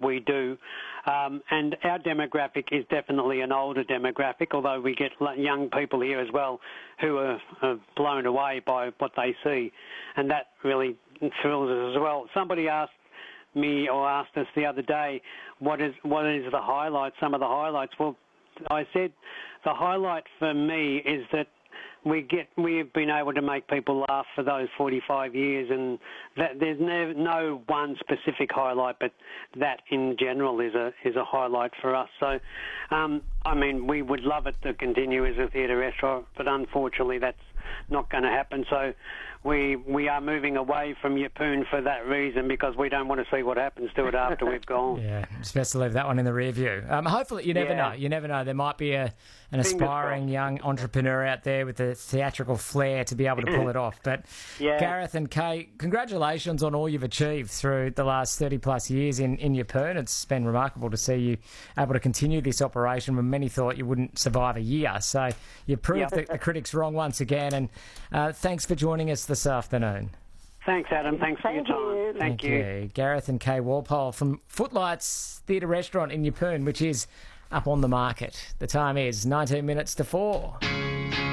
we do. And our demographic is definitely an older demographic, although we get young people here as well who are blown away by what they see. And that really thrills us as well. Somebody asked me or asked us the other day, what is the highlight, some of the highlights? Well, I said the highlight for me is that we've been able to make people laugh for those 45 years, and that there's no one specific highlight, but that in general is a highlight for us. So, I mean, we would love it to continue as a theatre restaurant, but unfortunately that's not going to happen. So we are moving away from Yeppoon for that reason, because we don't want to see what happens to it after we've gone. Yeah, it's best to leave that one in the rear view. Hopefully, you never know. You never know. There might be an aspiring young entrepreneur out there with the theatrical flair to be able to pull it off. But Gareth and Kay, congratulations on all you've achieved through the last 30-plus years in Yeppoon. It's been remarkable to see you able to continue this operation when many thought you wouldn't survive a year. So you proved the critics wrong once again. And thanks for joining us this afternoon. Thanks, Adam. Thanks for your time. Thank you. Gareth and Kay Walpole from Footlights Theatre Restaurant in Yeppoon, which is up on the market. The time is 19 minutes to 4.